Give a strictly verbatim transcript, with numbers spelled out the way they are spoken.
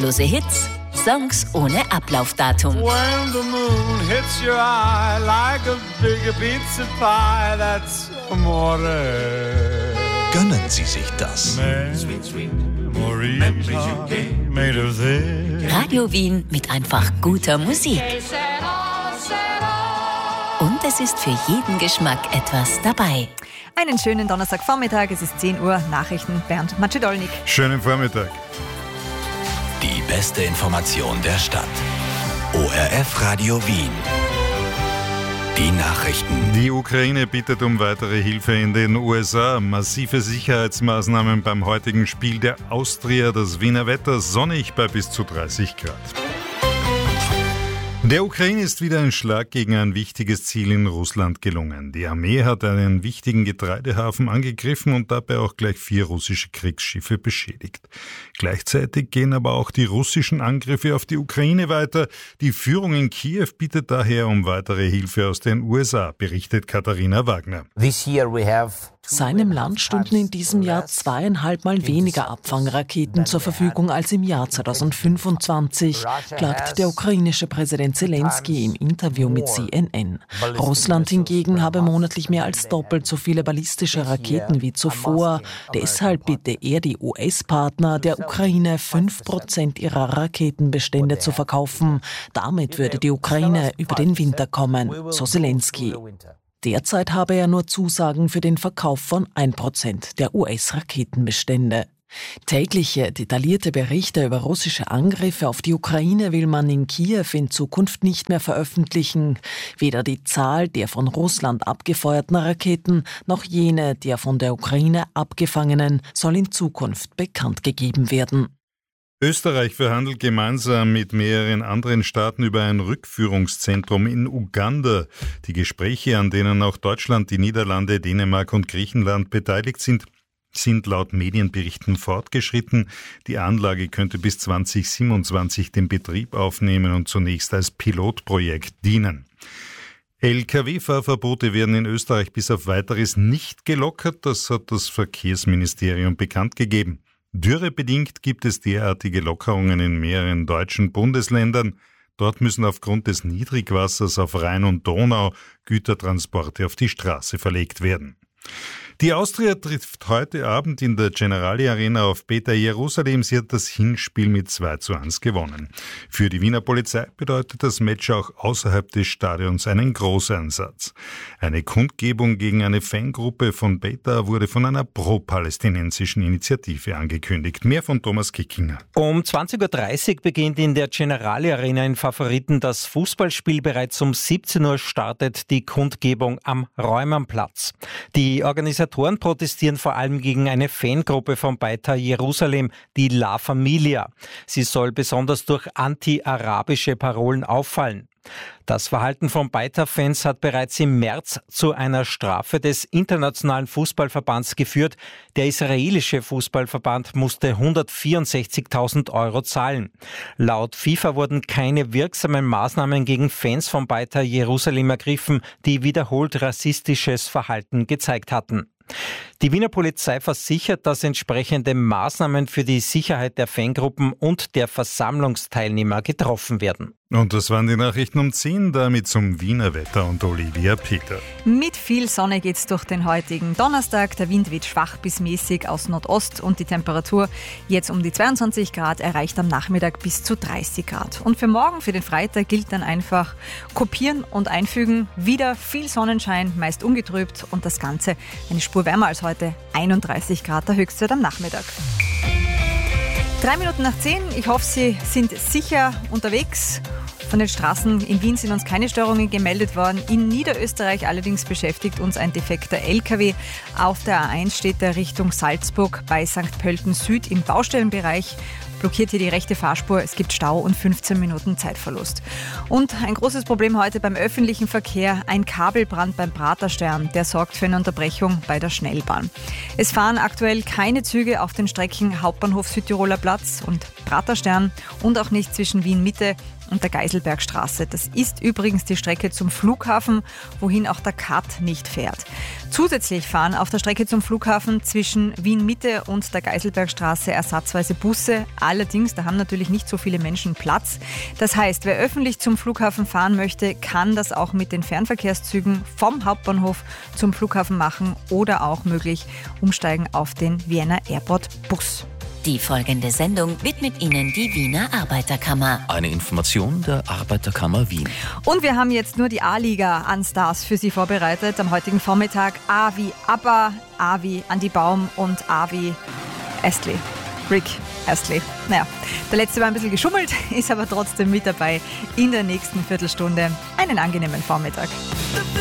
zeitlose Hits, Songs ohne Ablaufdatum. When the moon hits your eye like a big pizza pie, that's amore. Gönnen Sie sich das. Made of this. Radio Wien mit einfach guter Musik. Und es ist für jeden Geschmack etwas dabei. Einen schönen Donnerstagvormittag, es ist zehn Uhr, Nachrichten, Bernd Macedolnik. Schönen Vormittag. Die beste Information der Stadt. O R F Radio Wien. Die Nachrichten. Die Ukraine bittet um weitere Hilfe in den U S A. Massive Sicherheitsmaßnahmen beim heutigen Spiel der Austria. Das Wiener Wetter sonnig bei bis zu dreißig Grad. Der Ukraine ist wieder ein Schlag gegen ein wichtiges Ziel in Russland gelungen. Die Armee hat einen wichtigen Getreidehafen angegriffen und dabei auch gleich vier russische Kriegsschiffe beschädigt. Gleichzeitig gehen aber auch die russischen Angriffe auf die Ukraine weiter. Die Führung in Kiew bittet daher um weitere Hilfe aus den U S A, berichtet Katharina Wagner. This year we have Seinem Land stünden in diesem Jahr zweieinhalb Mal weniger Abfangraketen zur Verfügung als im Jahr zweitausendfünfundzwanzig, klagt der ukrainische Präsident Zelensky im Interview mit C N N. Russland hingegen habe monatlich mehr als doppelt so viele ballistische Raketen wie zuvor. Deshalb bitte er die U S-Partner, der Ukraine fünf Prozent ihrer Raketenbestände zu verkaufen. Damit würde die Ukraine über den Winter kommen, so Zelensky. Derzeit habe er nur Zusagen für den Verkauf von ein Prozent der U S-Raketenbestände. Tägliche, detaillierte Berichte über russische Angriffe auf die Ukraine will man in Kiew in Zukunft nicht mehr veröffentlichen. Weder die Zahl der von Russland abgefeuerten Raketen noch jene der von der Ukraine abgefangenen soll in Zukunft bekannt gegeben werden. Österreich verhandelt gemeinsam mit mehreren anderen Staaten über ein Rückführungszentrum in Uganda. Die Gespräche, an denen auch Deutschland, die Niederlande, Dänemark und Griechenland beteiligt sind, sind laut Medienberichten fortgeschritten. Die Anlage könnte bis zweitausendsiebenundzwanzig den Betrieb aufnehmen und zunächst als Pilotprojekt dienen. L K W-Fahrverbote werden in Österreich bis auf Weiteres nicht gelockert, das hat das Verkehrsministerium bekannt gegeben. Dürrebedingt gibt es derartige Lockerungen in mehreren deutschen Bundesländern. Dort müssen aufgrund des Niedrigwassers auf Rhein und Donau Gütertransporte auf die Straße verlegt werden. Die Austria trifft heute Abend in der Generali Arena auf Beta Jerusalem. Sie hat das Hinspiel mit zwei zu eins gewonnen. Für die Wiener Polizei bedeutet das Match auch außerhalb des Stadions einen Großeinsatz. Eine Kundgebung gegen eine Fangruppe von Beta wurde von einer pro-palästinensischen Initiative angekündigt. Mehr von Thomas Kickinger. Um zwanzig Uhr dreißig beginnt in der Generali Arena in Favoriten das Fußballspiel. Bereits um siebzehn Uhr startet die Kundgebung am Räumernplatz. Die Organisatoren protestieren vor allem gegen eine Fangruppe von Beitar Jerusalem, die La Familia. Sie soll besonders durch anti-arabische Parolen auffallen. Das Verhalten von Beitar-Fans hat bereits im März zu einer Strafe des Internationalen Fußballverbands geführt. Der israelische Fußballverband musste hundertvierundsechzigtausend Euro zahlen. Laut FIFA wurden keine wirksamen Maßnahmen gegen Fans von Beitar Jerusalem ergriffen, die wiederholt rassistisches Verhalten gezeigt hatten. Die Wiener Polizei versichert, dass entsprechende Maßnahmen für die Sicherheit der Fangruppen und der Versammlungsteilnehmer getroffen werden. Und das waren die Nachrichten um zehn, damit zum Wiener Wetter und Olivia Peter. Mit viel Sonne geht's durch den heutigen Donnerstag. Der Wind weht schwach bis mäßig aus Nordost und die Temperatur jetzt um die zweiundzwanzig Grad erreicht am Nachmittag bis zu dreißig Grad. Und für morgen, für den Freitag, gilt dann einfach kopieren und einfügen. Wieder viel Sonnenschein, meist ungetrübt und das Ganze eine Spur wärmer als heute. einunddreißig Grad der Höchstwert am Nachmittag. Drei Minuten nach zehn. Ich hoffe, Sie sind sicher unterwegs. Von den Straßen in Wien sind uns keine Störungen gemeldet worden. In Niederösterreich allerdings beschäftigt uns ein defekter L K W. Auf der A eins steht er Richtung Salzburg bei Sankt Pölten Süd im Baustellenbereich. Blockiert hier die rechte Fahrspur. Es gibt Stau und fünfzehn Minuten Zeitverlust. Und ein großes Problem heute beim öffentlichen Verkehr. Ein Kabelbrand beim Praterstern. Der sorgt für eine Unterbrechung bei der Schnellbahn. Es fahren aktuell keine Züge auf den Strecken Hauptbahnhof Südtiroler Platz und Praterstern und auch nicht zwischen Wien Mitte und der Geiselbergstraße. Das ist übrigens die Strecke zum Flughafen, wohin auch der Kat nicht fährt. Zusätzlich fahren auf der Strecke zum Flughafen zwischen Wien-Mitte und der Geiselbergstraße ersatzweise Busse. Allerdings, da haben natürlich nicht so viele Menschen Platz. Das heißt, wer öffentlich zum Flughafen fahren möchte, kann das auch mit den Fernverkehrszügen vom Hauptbahnhof zum Flughafen machen oder auch möglich umsteigen auf den Vienna Airport Bus. Die folgende Sendung widmet Ihnen die Wiener Arbeiterkammer. Eine Information der Arbeiterkammer Wien. Und wir haben jetzt nur die A-Liga an Stars für Sie vorbereitet. Am heutigen Vormittag A wie ABBA, A wie Andy Baum und A wie Astley. Rick Astley. Naja, der letzte war ein bisschen geschummelt, ist aber trotzdem mit dabei in der nächsten Viertelstunde. Einen angenehmen Vormittag.